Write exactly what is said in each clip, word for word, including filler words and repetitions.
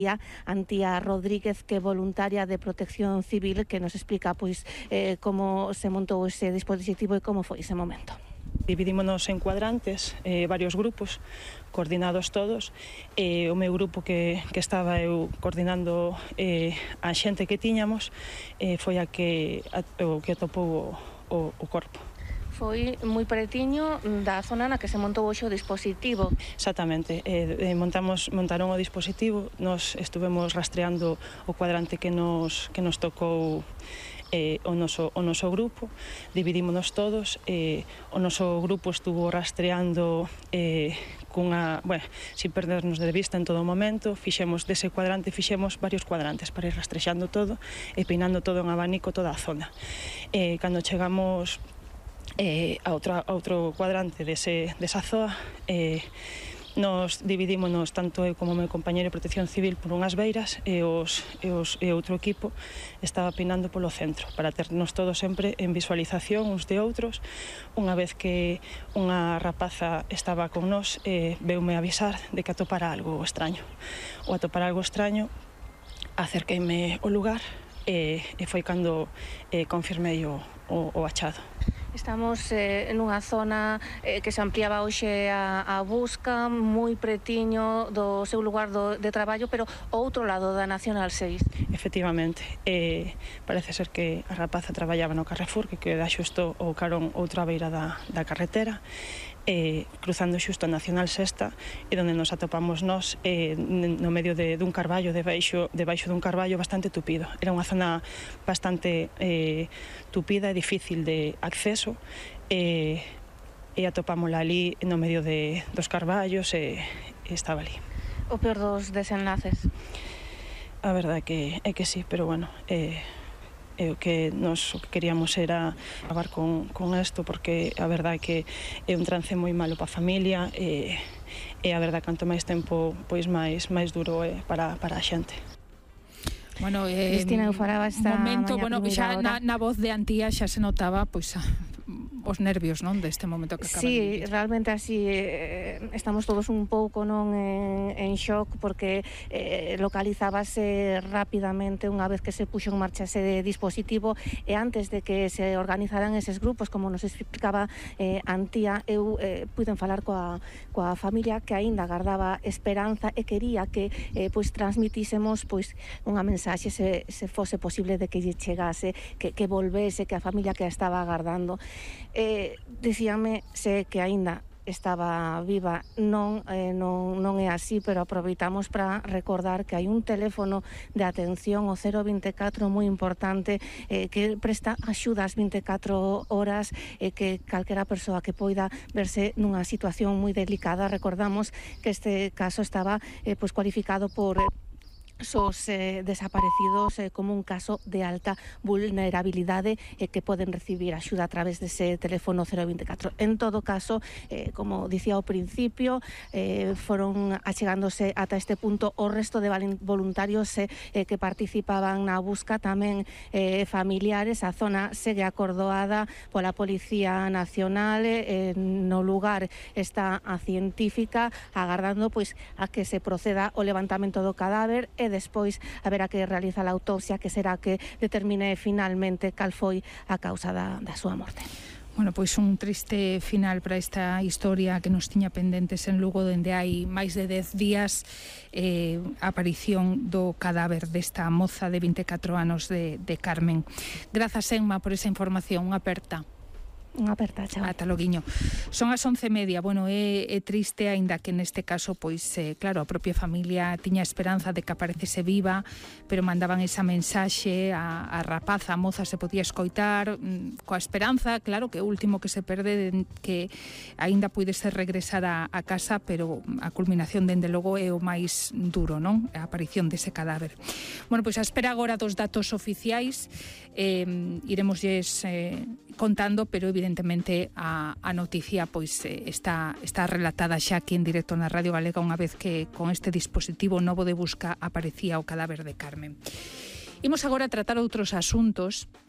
Antía Rodríguez, que é voluntaria de Protección Civil, que nos explica pois eh, como se montou ese dispositivo e como foi ese momento. Dividímonos en cuadrantes, eh, varios grupos, coordinados todos, e eh, o meu grupo que, que estaba eu coordinando eh, a xente que tiñamos eh, foi a que, a, o que atopou o, o, o corpo. Foi moi pretiño da zona na que se montou hoxe o dispositivo. Exactamente, eh, montamos, montaron o dispositivo, nos estuvemos rastreando o cuadrante que nos, que nos tocou eh, o, noso, o noso grupo, dividímonos todos, eh, o noso grupo estuvo rastreando eh, cunha, bueno, sin perdernos de vista en todo o momento, fixemos dese cuadrante, fixemos varios cuadrantes para ir rastrexando todo e peinando todo en abanico toda a zona. Eh, cando chegamos Eh, a, outra, a outro cuadrante dese, desa zoa, eh, nos dividímonos tanto eu como o meu compañeiro de Protección Civil por unhas beiras e, os, e, os, e outro equipo estaba pinando polo centro para ternos todos sempre en visualización uns de outros. Unha vez que unha rapaza estaba con nós, eh, veume avisar de que atopara algo extraño. O atopar algo extraño, acerqueime ao lugar e, e foi cando eh, confirmei o, o, o achado. Estamos eh, nunha zona eh, que se ampliaba hoxe a, a busca, moi pretiño do seu lugar do, de traballo, pero outro lado da Nacional seis. Efectivamente, eh, parece ser que a rapaza traballaba no Carrefour, que queda xusto o carón outra beira da, da carretera, eh, cruzando xusto a Nacional Sexta, e donde nos atopamos nós eh, no medio de, dun carballo, debaixo, debaixo dun carballo bastante tupido. Era unha zona bastante eh, tupida e difícil de acceso, e, e atopámola ali no medio de, dos carballos e, e estaba ali. O peor dos desenlaces? A verdade é que, é que sí, pero bueno, eh, e o que nos o que queríamos era acabar con, con isto, porque a verdade é que é un trance moi malo para a familia e, e a verdade canto máis tempo pois máis máis duro é para, para a xente. Bueno, eh, Cristina, eu faraba esta momento, bueno, xa na, na voz de Antía xa se notaba pois a, os nervios, non, deste momento que acaba sí, de vivir. Sí, realmente así eh, estamos todos un pouco non en, en shock, porque eh, localizábase rapidamente unha vez que se puxo en marcha ese dispositivo, e antes de que se organizaran eses grupos, como nos explicaba eh, Antía, eu eh, puiden falar coa, coa familia que aínda agardaba esperanza e quería que eh, pois transmitísemos pois unha mensaxe se, se fose posible de que lle chegase, que, que volvese, que a familia que a estaba agardando. Eh, dicíame se que aínda estaba viva, non, eh, non, non é así, pero aproveitamos para recordar que hai un teléfono de atención, o cero vinte e catro, moi importante, eh, que presta axuda ás vinte e catro horas, e eh, que calquera persoa que poida verse nunha situación moi delicada. Recordamos que este caso estaba eh, pues, cualificado por Eh, sos eh, desaparecidos eh, como un caso de alta vulnerabilidade e eh, que poden recibir axuda a través dese teléfono cero vinte e catro. En todo caso, eh, como dicía ao principio, eh, foron achegándose ata este punto o resto de voluntarios eh, eh, que participaban na busca, tamén eh, familiares. A zona segue acordoada pola Policía Nacional, eh, no lugar está a científica agardando pois a que se proceda o levantamento do cadáver, e despois haberá que realizar a autopsia, que será que determine finalmente cal foi a causa da, da súa morte. Bueno, pois un triste final para esta historia que nos tiña pendentes en Lugo dende hai máis de dez días, eh, a aparición do cadáver desta moza de vinte e catro anos de, de Carmen. Grazas, Emma, por esa información. Unha aperta. Unha aperta, chao. Ata loguiño. Son as once e media. Bueno, é, é triste, aínda que neste caso, pois, eh, claro, a propia familia tiña esperanza de que aparecese viva, pero mandaban esa mensaxe a, a rapaza, a moza se podía escoitar, mm, coa esperanza, claro, que o último que se perde de, que aínda puidese regresar a, a casa, pero a culminación, dende logo, é o máis duro, non? A aparición dese cadáver. Bueno, pois a espera agora dos datos oficiais, eh, iremosles eh, contando, pero evidentemente a, a noticia pois eh, está, está relatada xa aquí en directo na Radio Galega, unha vez que con este dispositivo novo de busca aparecía o cadáver de Carmen. Imos agora a tratar outros asuntos.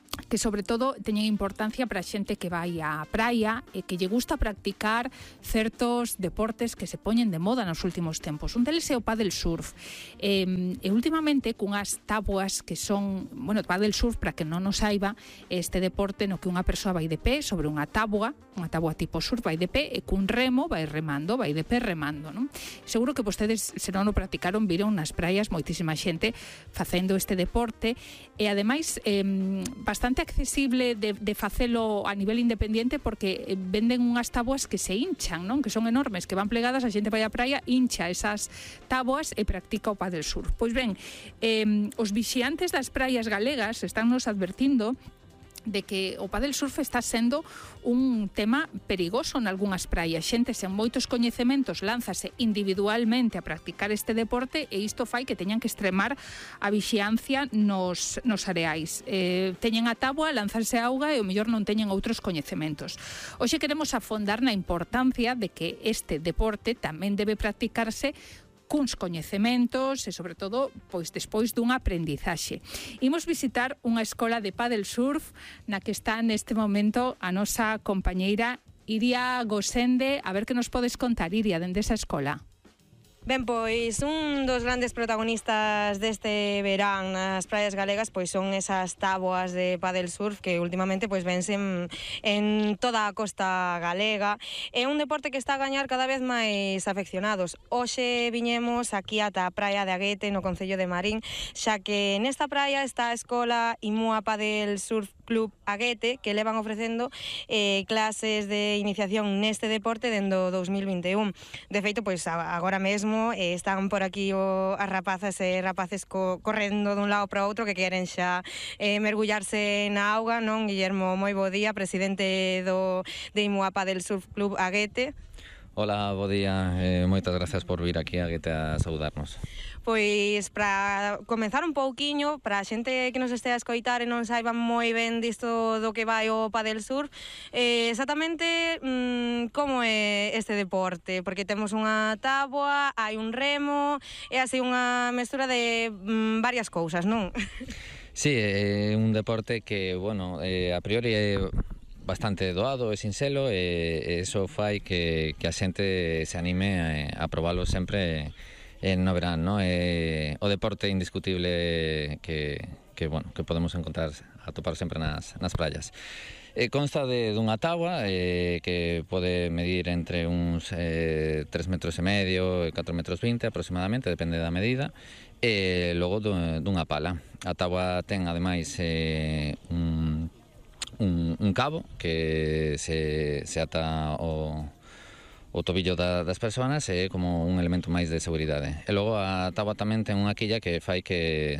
que sobre todo teñen importancia para a xente que vai á praia e que lle gusta practicar certos deportes que se poñen de moda nos últimos tempos. Un deles é o paddle surf. E, e últimamente, cunhas táboas que son, bueno, paddle surf, para que non nos saiba, este deporte no que unha persoa vai de pé sobre unha táboa, unha táboa tipo surf, vai de pé, e cun remo vai remando, vai de pé remando, non? Seguro que vostedes, se non o practicaron, viron nas praias moitísima xente facendo este deporte, e ademais eh, bastante accesible de, de facelo a nivel independiente, porque venden unhas táboas que se hinchan, non? Que son enormes, que van plegadas, a xente vai á praia, hincha esas táboas e practica o paddle surf. Pois ben, eh, os vixiantes das praias galegas están nos advertindo de que o paddle surf está sendo un tema perigoso en algunhas praias. Xente sen moitos coñecementos lánzase individualmente a practicar este deporte, e isto fai que teñan que extremar a vixiancia nos, nos areais. Eh, teñen a táboa, lanzarse a auga e o mellor non teñen outros coñecementos. Hoxe queremos afondar na importancia de que este deporte tamén debe practicarse cuns coñecementos e, sobre todo, pois despois dunha aprendizaxe. Imos visitar unha escola de paddle surf na que está neste momento a nosa compañeira Iria Gosende. A ver que nos podes contar, Iria, dende esa escola. Ben, pois un dos grandes protagonistas deste verán nas praias galegas pois son esas táboas de paddle surf que últimamente pois vensen en toda a costa galega. É un deporte que está a gañar cada vez máis afeccionados. Hoxe viñemos aquí ata a praia de Aguete, no concello de Marín, xa que nesta praia está a escola Imúa Paddle Surf Club Aguete, que levan ofrecendo eh, clases de iniciación neste deporte dende o dous mil vinte e un. De feito, pois agora mesmo eh, están por aquí o, as rapazas e rapaces co, correndo dun lado para outro que queren xa eh, mergullarse na auga, non? Guillermo, moi bo día, presidente do de Imúa Paddle Surf Club Aguete. Hola, bo día, eh, moitas gracias por vir aquí a Aguete a saudarnos. Pois, para comenzar un pouquiño, para a xente que nos estea a escoitar e non saiba moi ben disto do que vai o paddle surf, eh, exactamente mmm, como é este deporte? Porque temos unha táboa, hai un remo, é así unha mestura de mmm, varias cousas, non? Sí, é un deporte que, bueno, eh, a priori é bastante doado e sinxelo, e iso fai que, que a xente se anime a, a probalo sempre en no verán, no? É o deporte indiscutible que, que, bueno, que podemos encontrar, atopar sempre nas, nas praias. Eh, consta de dunha táboa eh, que pode medir entre uns eh, tres metros e medio e catro metros vinte aproximadamente, depende da medida, e logo dunha pala. A táboa ten ademais eh, un, un, un cabo que se, se ata o o tobillo da, das persoas, é como un elemento máis de seguridade. E logo a táboa tamén ten unha quilla que fai que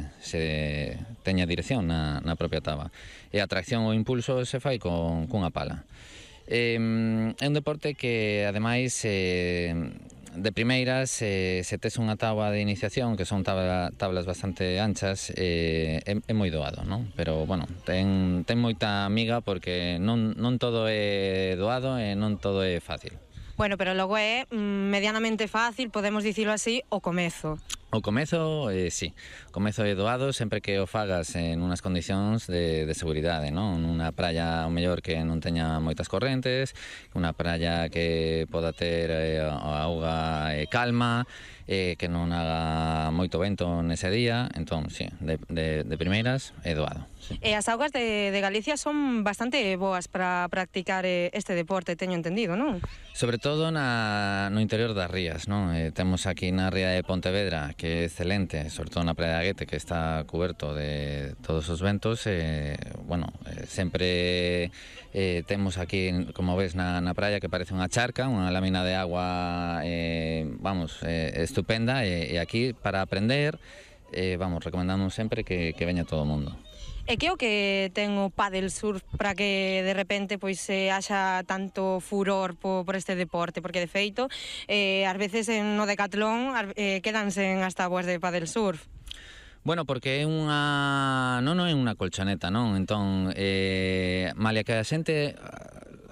se teña dirección na, na propia táboa. E a tracción ou impulso se fai con, cunha pala. É, é un deporte que, ademais, eh, de primeiras, eh, se tes unha táboa de iniciación, que son tabla, tablas bastante anchas, eh, é, é moi doado, non? Pero, bueno, ten, ten moita amiga porque non, non todo é doado e non todo é fácil. Bueno, pero logo é mm, medianamente fácil, podemos dicilo así, o comezo. O comezo, eh, sí, o comezo é doado sempre que o fagas en unhas condicións de, de seguridade, non? Unha praia, o mellor, que non teña moitas correntes, unha praia que poda ter eh, a auga eh, calma, eh, que non haga moito vento nese día, entón, sí, de, de, de primeiras é doado. Sí. E as augas de, de Galicia son bastante boas para practicar este deporte, teño entendido, non? Sobre todo na, no interior das rías, non? Eh, temos aquí na ría de Pontevedra, que é excelente, sobre todo na praia de Aguete, que está coberto de todos os ventos. Eh, bueno, eh, sempre eh, temos aquí, como ves, na, na praia, que parece unha charca, unha lámina de agua, eh, vamos, eh, estupenda, e, e aquí, para aprender, eh, vamos, recomendamos sempre que, que veña todo o mundo. E que o que ten o paddle surf para que de repente pois se haxa tanto furor por, por este deporte? Porque de feito, eh, ás veces no decatlón eh, quedanse en as táboas de paddle surf. Bueno, porque é unha... non, non é unha colchoneta, non? Entón, eh, malia que a xente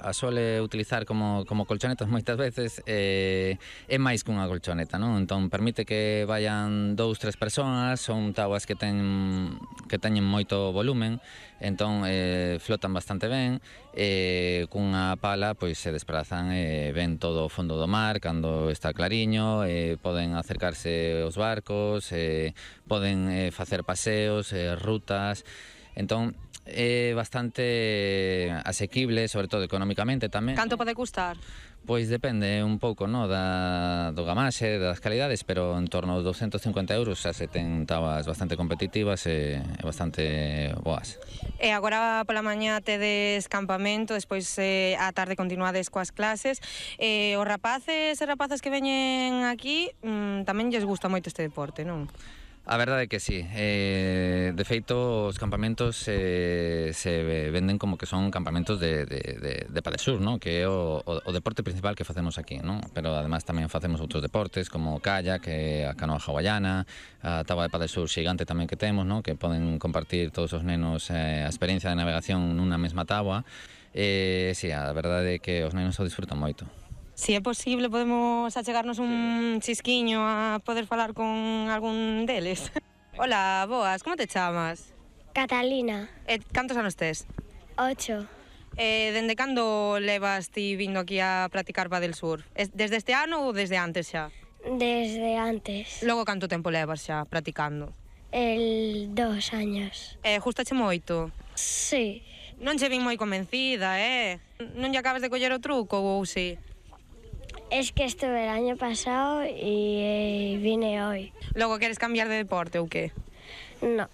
a suele utilizar como, como colchonetas moitas veces, eh, é máis que unha colchoneta, non? Entón permite que vayan dous, tres persoas, son táboas que ten, que teñen moito volumen, entón eh, flotan bastante ben, e eh, cunha pala pois se desprazan e eh, ven todo o fondo do mar cando está clariño, eh, poden acercarse aos barcos, eh, poden eh, facer paseos, eh, rutas. Entón, é bastante asequible, sobre todo económicamente tamén. Canto pode custar? Pois depende un pouco, no, da, do gamaxe, das calidades, pero en torno aos doscientos cincuenta euros xa se ten tabas bastante competitivas e, e bastante boas. E agora pola mañá tedes campamento, despois eh, á tarde continuades coas clases. Eh, os rapaces e rapazas que veñen aquí mm, tamén lles gusta moito este deporte, non? A verdade é que sí, eh, de feito os campamentos eh, se venden como que son campamentos de, de, de, de Padelsur, ¿no? Que é o, o, o deporte principal que facemos aquí, ¿no? Pero además tamén facemos outros deportes como o kayak, a canoa hawaiana, a táboa de Padelsur xigante tamén que temos, ¿no? Que poden compartir todos os nenos eh, a experiencia de navegación nunha mesma táboa. Eh, sí, a verdade é que os nenos o disfrutan moito. Si é posible, podemos achegarnos un chisquiño a poder falar con algún deles. Hola, boas, como te chamas? Catalina. E cantos anos tes? Ocho. Eh, dende cando levas ti vindo aquí a practicar Padelsur? Desde este ano ou desde antes xa? Desde antes. Logo canto tempo levas xa practicando? El dos años. Eh, gustache moito? Sí. Non che vin moi convencida, eh? Non lle acabas de coller o truco ou si? Es que estuve el año pasado y eh, vine hoy. Logo queres cambiar de deporte ou que? No.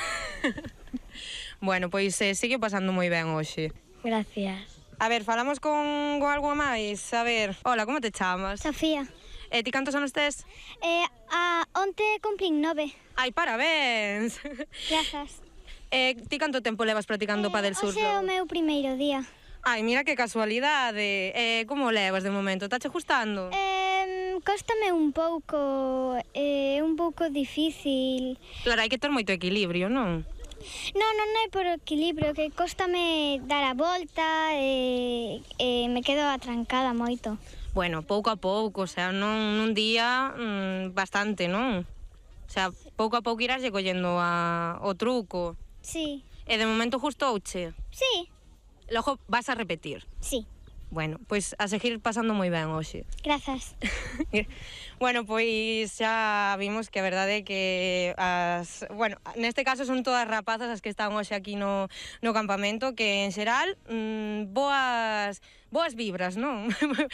Bueno, pois eh, sigue pasando moi ben hoxe. Gracias. A ver, falamos con, con algo máis. A ver, hola, como te chamas? Sofía. E ti cantos anos tes? Eh, a onte cumplín nove. Ai, parabéns! Grazas. E ti canto tempo levas practicando eh, Padelsur? Hoxe é o meu primeiro día. Ai, mira que casualidade. Eh, como levas de momento? Tache gustando? Eh, cóstame un pouco, é eh, un pouco difícil. Claro, hai que ter moito equilibrio, non? Non, non é por equilibrio, que cóstame dar a volta e, e me quedo atrancada moito. Bueno, pouco a pouco, o sea, non nun día mmm, bastante, non? O sea, pouco a pouco irás collendo a, o truco. Sí. E de momento gustouche? Sí. Logo vas a repetir? Sí. Bueno, pois a seguir pasando moi ben hoxe. Grazas. Bueno, pois xa vimos que a verdade é que as, bueno, neste caso son todas rapazas as que están hoxe aquí no, no campamento, que en xeral mmm, boas boas vibras, non?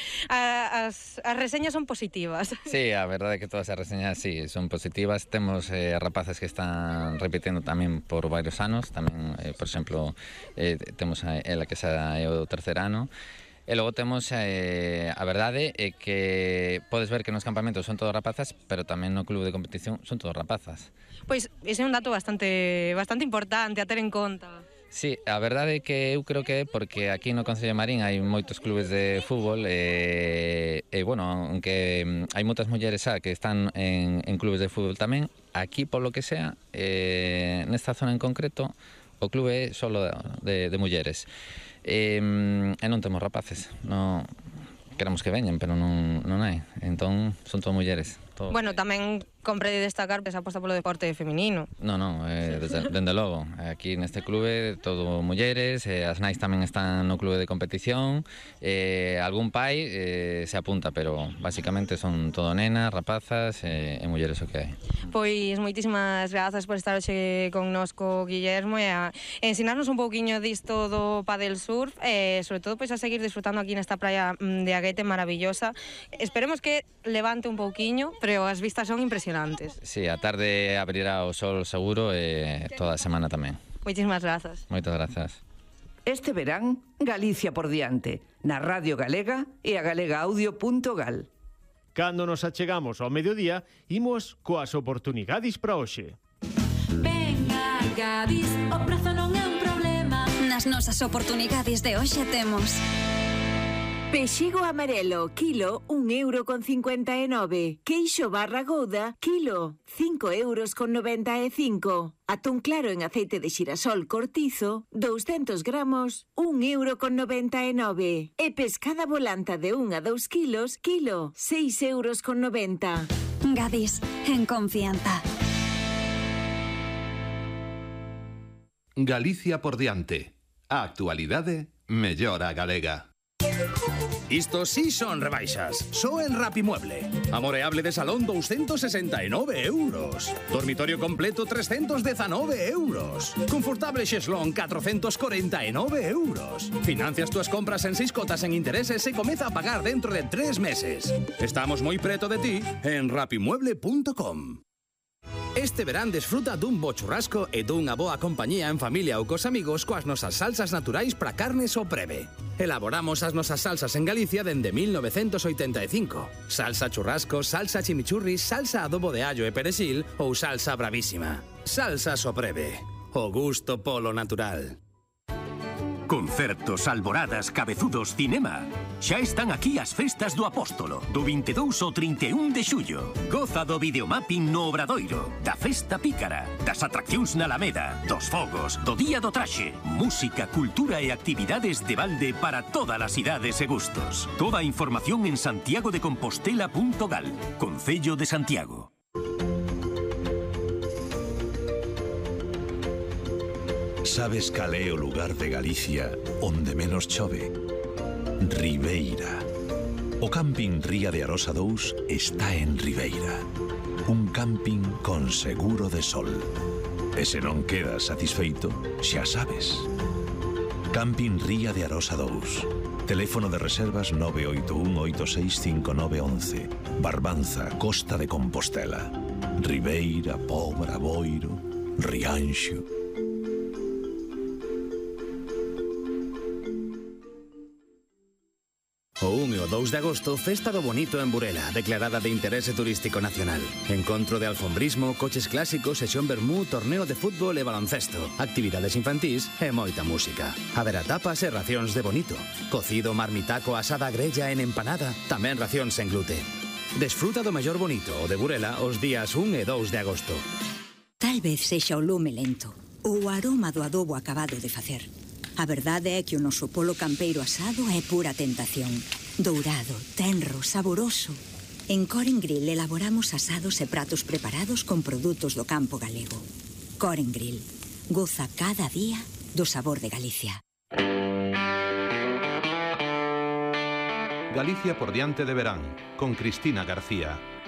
as, as reseñas son positivas. Sí, a verdade é que todas as reseñas sí, son positivas. Temos eh, rapaces que están repetindo tamén por varios anos, tamén, eh, por exemplo, eh, temos a ela que xa é o tercer ano. E logo temos, eh, a verdade é que podes ver que nos campamentos son todos rapazas, pero tamén no clube de competición son todos rapazas. Pois ese é un dato bastante bastante importante a ter en conta. Sí, a verdade é que eu creo que é porque aquí no Concello de Marín hai moitos clubes de fútbol e, e bueno, aunque hai moitas mulleres xa que están en, en clubes de fútbol tamén, aquí polo que sea, eh, nesta zona en concreto, o clube é solo de, de, de mulleres. E, e non temos rapaces, non queremos que veñen, pero non, non hai, entón son todas mulleres. Todo. Bueno, tamén compre destacar que se aposta polo deporte feminino. Non, non, eh, desde, dende logo. Aquí neste clube todo mulleres, eh, as nais tamén están no clube de competición, eh, algún pai eh, se apunta, pero basicamente son todo nenas, rapazas eh, e mulleres o que hai. Pois moitísimas grazas por estar hoxe connosco, Guillermo, e a ensinarnos un pouquiño disto do Padelsurf, e sobre todo pois a seguir disfrutando aquí nesta praia de Aguete maravillosa. Esperemos que levante un pouquiño, pero as vistas son impresionantes. Sí, a tarde abrirá o sol seguro e toda a semana tamén. Moitísimas grazas. Moitas grazas. Este verán, Galicia por diante, na Radio Galega e a galega audio punto gal. Cando nos achegamos ao mediodía, imos coas oportunidades para hoxe. Venga, Gadis, o prazo non é un problema. Nas nosas oportunidades de hoxe temos Pexigo amarelo, kilo, un euro con cincuenta e nove. Queixo barra gouda, kilo, cinco euros con noventa e cinco. Atún claro en aceite de xirasol cortizo, doscientos gramos, un euro con noventa e nove. E pescada volanta de un a dous kilos, kilo, seis euros con noventa. Gadis, en confianza. Galicia por diante. A actualidade mellora a galega. Isto sí son rebaixas. Só en Rapimueble. Amoreable de salón doscientos sesenta e nove euros. Dormitorio completo trescientos diecinueve euros. Confortable xeslón cuatrocientos cuarenta e nove euros. Financias túas compras en seis cotas en intereses e comeza a pagar dentro de tres meses. Estamos moi preto de ti en rapimueble punto com. Este verán desfruta dun bo churrasco e dunha boa compañía en familia ou cos amigos coas nosas salsas naturais para carnes o preve. Elaboramos as nosas salsas en Galicia dende mil novecentos oitenta e cinco. Salsa churrasco, salsa chimichurri, salsa adobo de allo e perexil ou salsa bravísima. Salsa Sopreve. O gusto polo natural. Concertos, alboradas, cabezudos, cinema. Xa están aquí as festas do Apóstolo, do vinte e dous ao trinta e un de xullo. Goza do videomapping no Obradoiro, da Festa Pícara, das atraccións na Alameda, dos fogos, do Día do Traxe. Música, cultura e actividades de balde para todas as idades e gustos. Toda a información en santiago de compostela punto gal, Concello de Santiago. Sabes cal é o lugar de Galicia onde menos chove? Ribeira. O camping Ría de Arosa dous está en Ribeira. Un camping con seguro de sol. E se non quedas satisfeito, xa sabes. Camping Ría de Arosa dous. Teléfono de reservas nove oito un oito seis cinco nove once. Barbanza, Costa de Compostela. Ribeira, Pobra, Boiro, Rianxo. O un e o dous de agosto, Festa do Bonito en Burela, declarada de interese turístico nacional. Encontro de alfombrismo, coches clásicos, sesión vermú, torneo de fútbol e baloncesto, actividades infantís e moita música. Haberá tapas e racións de bonito. Cocido, marmitaco, asada grella en empanada, tamén racións en glute. Desfruta do mellor bonito, o de Burela, os días un e dous de agosto. Tal vez sexa o lume lento, ou o aroma do adobo acabado de facer. A verdade é que o noso polo campeiro asado é pura tentación. Dourado, tenro, saboroso. En Coren Grill elaboramos asados e pratos preparados con produtos do campo galego. Coren Grill. Goza cada día do sabor de Galicia. Galicia por diante de verán, con Cristina García.